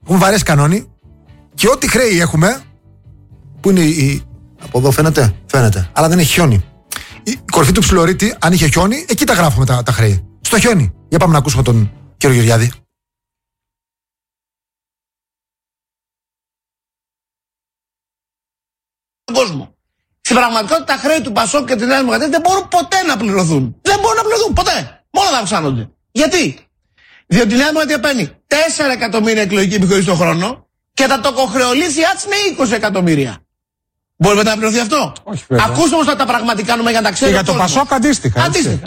Έχουμε βαρέσει κανόνι και ό,τι χρέη έχουμε. Πού είναι η. Από εδώ φαίνεται, αλλά δεν έχει χιόνι. Η κορυφή του Ψιλορίτη, αν είχε χιόνι, εκεί τα γράφουμε τα χρέη. Στο χιόνι. Για πάμε να ακούσουμε τον κύριο Γεωργιάδη. Κόσμο. Στην πραγματικότητα τα χρέη του Πασόκ και τη Νέα Δημοκρατία δεν μπορούν ποτέ να πληρωθούν. Δεν μπορούν να πληρωθούν ποτέ. Μόνο να αυξάνονται. Γιατί? Διότι η Νέα Δημοκρατία παίρνει 4 εκατομμύρια εκλογική επιχορήγηση το χρόνο και τα τοκοχρεωλήσια της είναι 20 εκατομμύρια. Μπορεί να πληρωθεί αυτό? Όχι, βέβαια. Ακούστε όμως τα πραγματικά νούμερα για να τα ξέρει. Και για το Πασόκ αντίστοιχα.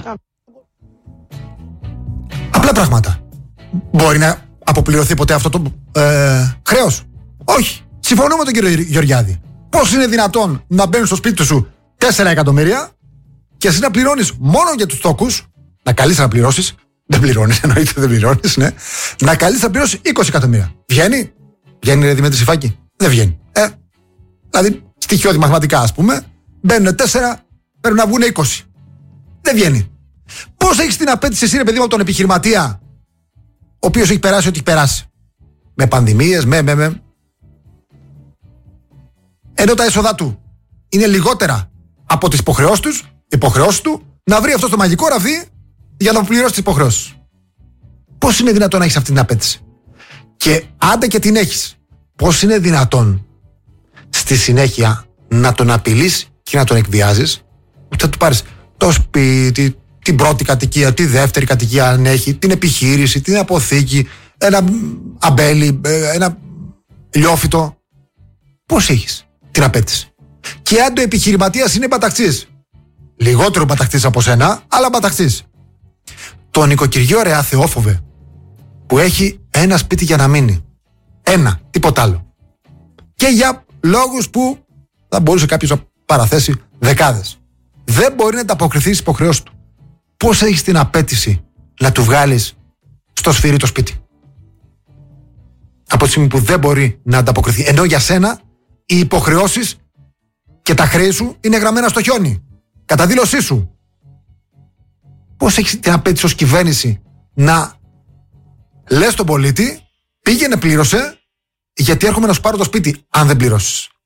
Απλά πράγματα. Μπορεί να αποπληρωθεί ποτέ αυτό το χρέος? Όχι. Συμφωνώ με τον κύριο Γεωργιάδη. Πώς είναι δυνατόν να μπαίνουν στο σπίτι σου 4 εκατομμύρια και εσύ να πληρώνεις μόνο για τους τόκους, να καλείς να πληρώσεις, δεν πληρώνεις, εννοείται δεν πληρώνεις, ναι, να καλείς να πληρώσεις 20 εκατομμύρια. Βγαίνει? Βγαίνει ρε Δημήτρη Συφάκη? Δεν βγαίνει. Δηλαδή, στοιχειώδη μαθηματικά ας πούμε, μπαίνουν 4, πρέπει να βγουν 20. Δεν βγαίνει. Πώς έχεις την απέτηση εσύ ρε παιδί μου από τον επιχειρηματία, ο οποίος έχει περάσει ό,τι έχει περάσει? Με πανδημίες, ενώ τα έσοδά του είναι λιγότερα από τις υποχρεώσεις του, να βρει αυτό το μαγικό ραβδί για να πληρώσει τις υποχρεώσεις. Πώς είναι δυνατόν να έχεις αυτή την απέτηση? Και άντε και την έχεις, πώς είναι δυνατόν στη συνέχεια να τον απειλείς και να τον εκβιάζεις? Θα του πάρεις το σπίτι, την πρώτη κατοικία, τη δεύτερη κατοικία αν έχει, την επιχείρηση, την αποθήκη, ένα αμπέλι, ένα λιόφυτο. Πώς έχεις την απέτηση? Και αν το επιχειρηματίας είναι μπαταξής, λιγότερο μπαταξής από σένα, αλλά μπαταξής, το νοικοκυριό ρε αθεόφοβε, που έχει ένα σπίτι για να μείνει, ένα, τίποτα άλλο, και για λόγους που θα μπορούσε κάποιος να παραθέσει δεκάδες, δεν μπορεί να ανταποκριθεί στις υποχρεώσεις του. Πώς έχεις την απέτηση να του βγάλεις στο σφυρί το σπίτι, από τη στιγμή που δεν μπορεί να ανταποκριθεί, ενώ για σένα οι υποχρεώσεις και τα χρέη σου είναι γραμμένα στο χιόνι, κατά δήλωσή σου? Πώς έχεις την απέτηση ως κυβέρνηση να λες στον πολίτη πήγαινε πλήρωσε, γιατί έρχομαι να σου πάρω το σπίτι αν δεν πληρώσεις?